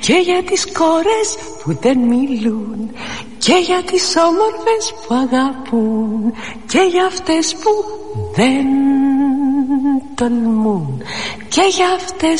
και για τις κόρες που δεν μιλούν, και για τις όμορφες που αγαπούν, και για αυτές που δεν τολμούν, και για αυτές